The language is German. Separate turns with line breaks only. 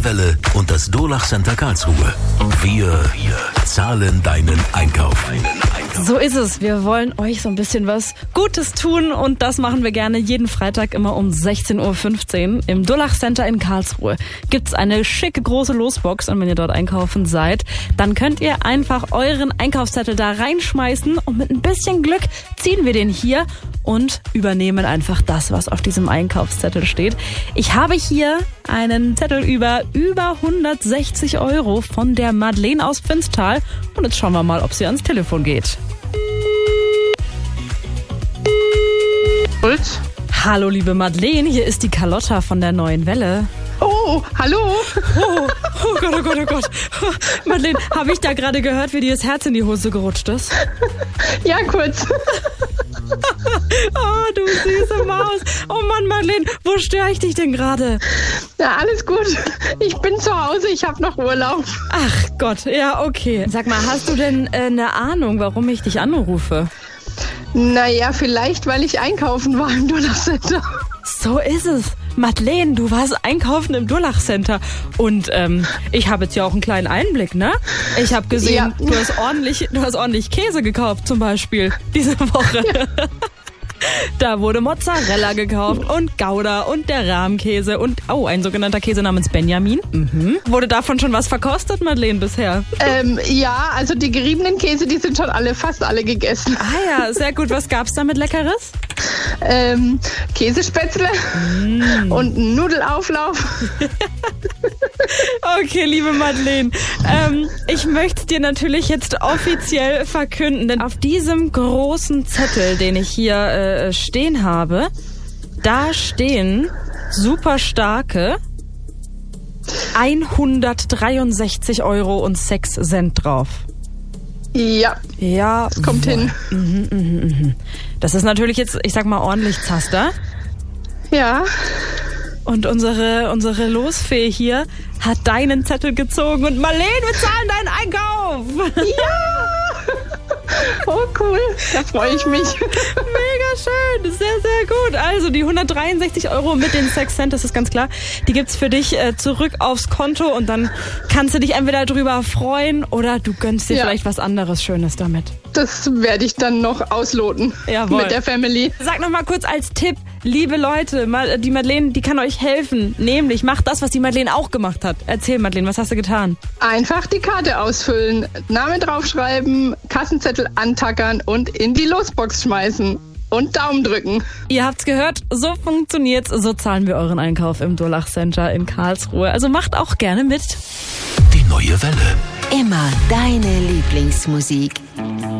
neue Welle und das Durlach Center Karlsruhe. Wir zahlen deinen Einkauf.
So ist es. Wir wollen euch so ein bisschen was Gutes tun und das machen wir gerne jeden Freitag immer um 16.15 Uhr. Im Durlach Center in Karlsruhe gibt's eine schicke große Losbox und wenn ihr dort einkaufen seid, dann könnt ihr einfach euren Einkaufszettel da reinschmeißen und mit ein bisschen Glück ziehen wir den hier und übernehmen einfach das, was auf diesem Einkaufszettel steht. Ich habe hier einen Zettel über 160 € von der Madeleine aus Pfinstal und jetzt schauen wir mal, ob sie ans Telefon geht.
Schulz?
Hallo liebe Madeleine, hier ist die Carlotta von der Neuen Welle.
Oh, hallo.
Oh Gott, oh Gott, oh Gott. Madeleine, habe ich da gerade gehört, wie dir das Herz in die Hose gerutscht ist?
Ja, kurz.
Oh, du süße Maus. Oh Mann, Madeleine, wo störe ich dich denn gerade?
Ja, alles gut. Ich bin zu Hause, ich habe noch Urlaub.
Ach Gott, ja, okay. Sag mal, hast du denn eine Ahnung, warum ich dich anrufe?
Naja, vielleicht, weil ich einkaufen war im Durlach Center.
So ist es. Madeleine, du warst einkaufen im Durlach Center und ich habe jetzt ja auch einen kleinen Einblick, ne? Ich habe gesehen,
Ja.
du hast ordentlich Käse gekauft zum Beispiel diese Woche. Ja. Da wurde Mozzarella gekauft und Gouda und der Rahmkäse und ein sogenannter Käse namens Benjamin. Wurde davon schon was verkostet, Madeleine, bisher?
Ja, also die geriebenen Käse, die sind schon fast alle gegessen.
Ah ja, sehr gut. Was gab's damit Leckeres?
Käsespätzle und einen Nudelauflauf.
Okay, liebe Madeleine, ich möchte dir natürlich jetzt offiziell verkünden, denn auf diesem großen Zettel, den ich hier stehen habe, da stehen super starke 163,06 € drauf.
Ja,
Ja,
das kommt hin.
Das ist natürlich jetzt, ich sag mal, ordentlich Zaster.
Ja.
Und unsere Losfee hier hat deinen Zettel gezogen und Madeleine, wir zahlen deinen Einkauf.
Ja! Oh, cool. Da freue ich mich.
Mega schön, sehr, sehr gut. Also die 163 € mit den 6 Cent, das ist ganz klar, die gibt's für dich zurück aufs Konto und dann kannst du dich entweder drüber freuen oder du gönnst dir vielleicht was anderes Schönes damit.
Das werde ich dann noch ausloten.
Jawohl.
Mit der Family.
Sag noch mal kurz als Tipp, liebe Leute, die Madeleine, die kann euch helfen. Nämlich, macht das, was die Madeleine auch gemacht hat. Erzähl, Madeleine, was hast du getan?
Einfach die Karte ausfüllen, Name draufschreiben, Kassenzettel antackern und in die Losbox schmeißen. Und Daumen drücken.
Ihr habt's gehört, so funktioniert's, so zahlen wir euren Einkauf im Durlach Center in Karlsruhe. Also macht auch gerne mit.
Die neue Welle.
Immer deine Lieblingsmusik.